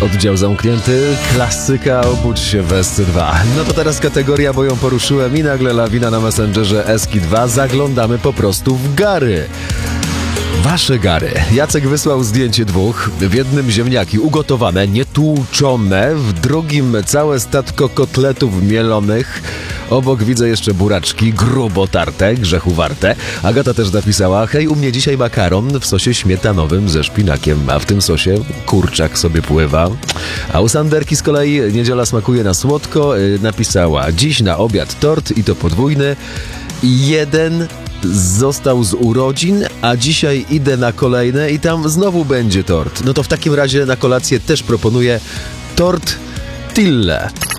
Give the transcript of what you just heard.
Oddział zamknięty, klasyka, obudź się w SC2. No to teraz kategoria, bo ją poruszyłem i nagle lawina na Messengerze Eski 2. Zaglądamy po prostu w gary. Wasze gary. Jacek wysłał zdjęcie dwóch. W jednym ziemniaki ugotowane, nietłuczone, w drugim całe statko kotletów mielonych. Obok widzę jeszcze buraczki, grubo tarte, grzechu warte. Agata też napisała: hej, u mnie dzisiaj makaron w sosie śmietanowym ze szpinakiem, a w tym sosie kurczak sobie pływa. A u Sanderki z kolei niedziela smakuje na słodko. Napisała: dziś na obiad tort i to podwójny. Jeden został z urodzin, a dzisiaj idę na kolejne i tam znowu będzie tort. No to w takim razie na kolację też proponuję tort Tille.